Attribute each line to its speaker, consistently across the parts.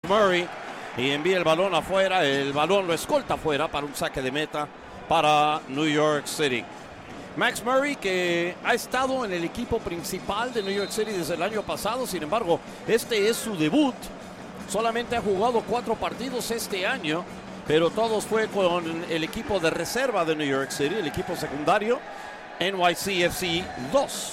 Speaker 1: Murray y envía el balón afuera. El balón lo escolta afuera para un saque de meta para New York City. Max Murray, que ha estado en el equipo principal de New York City desde el año pasado, sin embargo, este es su debut. Solamente ha jugado 4 partidos este año, pero todos fue con el equipo de reserva de New York City, el equipo secundario, NYCFC 2.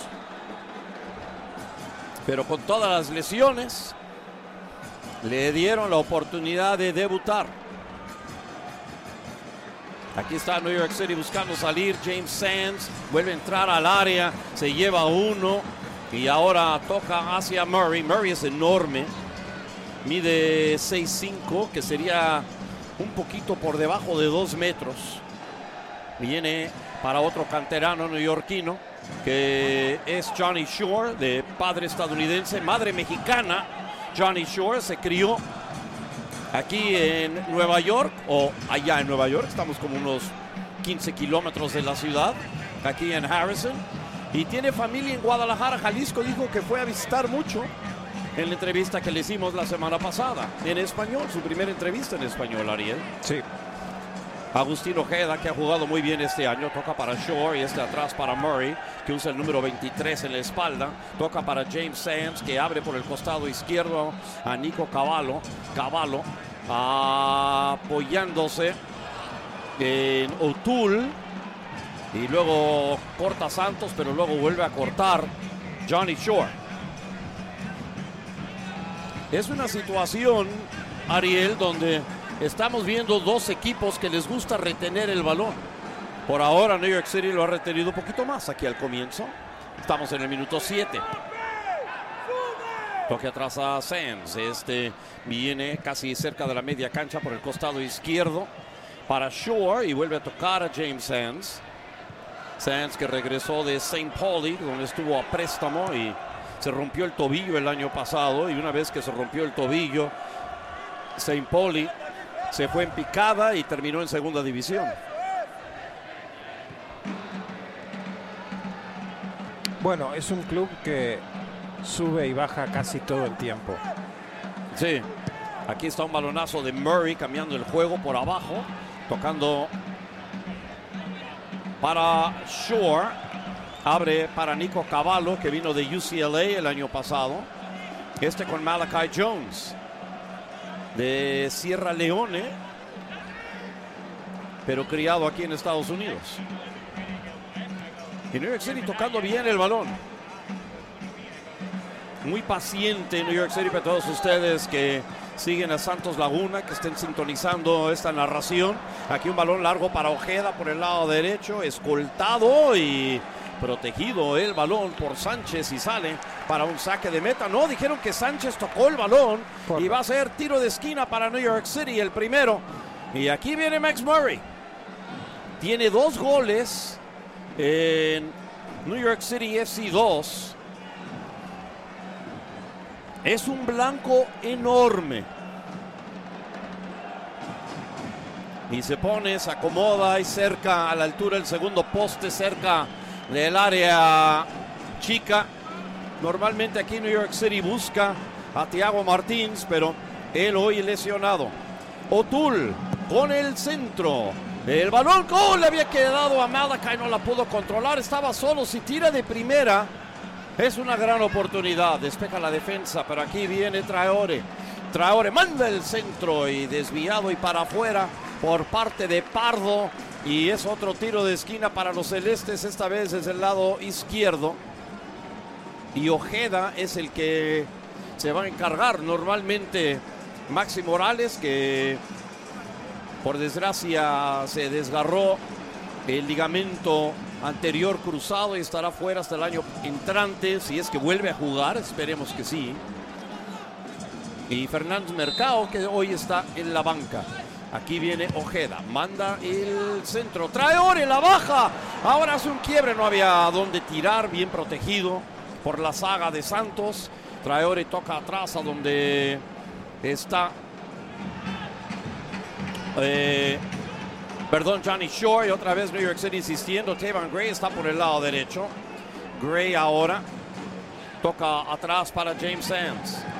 Speaker 1: Pero con todas las lesiones, le dieron la oportunidad de debutar. Aquí está New York City buscando salir. James Sands vuelve a entrar al área, se lleva uno y ahora toca hacia Murray. Murray es enorme, mide 6'5", que sería un poquito por debajo de 2 metros. Viene para otro canterano neoyorquino, que es Johnny Shore, de padre estadounidense, madre mexicana. Johnny Shore se crió aquí en Nueva York, o allá en Nueva York, estamos como unos 15 kilómetros de la ciudad, aquí en Harrison, y tiene familia en Guadalajara, Jalisco. Dijo que fue a visitar mucho en la entrevista que le hicimos la semana pasada, en español, su primera entrevista en español, Ariel.
Speaker 2: Sí.
Speaker 1: Agustín Ojeda, que ha jugado muy bien este año, toca para Shore y atrás para Murray, que usa el número 23 en la espalda. Toca para James Sands, que abre por el costado izquierdo a Nico Cavallo, apoyándose en O'Toole, y luego corta Santos, pero luego vuelve a cortar Johnny Shore. Es una situación, Ariel, donde estamos viendo 2 equipos que les gusta retener el balón. Por ahora New York City lo ha retenido un poquito más aquí al comienzo. Estamos en el minuto 7. Toque atrás a Sands. Viene casi cerca de la media cancha por el costado izquierdo para Shore y vuelve a tocar a James Sands. Sands, que regresó de St. Pauli, donde estuvo a préstamo y se rompió el tobillo el año pasado. Y una vez que se rompió el tobillo, St. Pauli se fue en picada y terminó en segunda división.
Speaker 2: Bueno, es un club que sube y baja casi todo el tiempo.
Speaker 1: Sí, aquí está un balonazo de Murray cambiando el juego por abajo, tocando para Shore. Abre para Nico Cavallo, que vino de UCLA el año pasado. Con Malachi Jones de Sierra Leone, pero criado aquí en Estados Unidos. Y New York City tocando bien el balón. Muy paciente New York City para todos ustedes que siguen a Santos Laguna, que estén sintonizando esta narración. Aquí un balón largo para Ojeda por el lado derecho, escoltado y protegido el balón por Sánchez, y sale para un saque de meta. No, dijeron que Sánchez tocó el balón y va a ser tiro de esquina para New York City, el primero. Y aquí viene Max Murray. Tiene 2 goles en New York City FC 2. Es un blanco enorme. Y se acomoda y cerca, a la altura del segundo poste, cerca del área chica. Normalmente aquí New York City busca a Thiago Martins, pero él hoy lesionado. O'Toole con el centro. El balón, le había quedado a Malachi, no la pudo controlar, estaba solo. Si tira de primera, es una gran oportunidad. Despeja la defensa, pero aquí viene Traore. Traore manda el centro y desviado y para afuera por parte de Pardo. Y es otro tiro de esquina para los celestes, esta vez desde el lado izquierdo. Y Ojeda es el que se va a encargar. Normalmente Maxi Morales, que por desgracia se desgarró el ligamento anterior cruzado y estará fuera hasta el año entrante, si es que vuelve a jugar, esperemos que sí. Y Fernández Mercado, que hoy está en la banca. Aquí viene Ojeda, manda el centro, Traore la baja, ahora hace un quiebre, no había dónde tirar, bien protegido por la saga de Santos. Traore toca atrás a donde está Johnny Shore, y otra vez New York City insistiendo. Taven Gray está por el lado derecho. Gray ahora toca atrás para James Sands.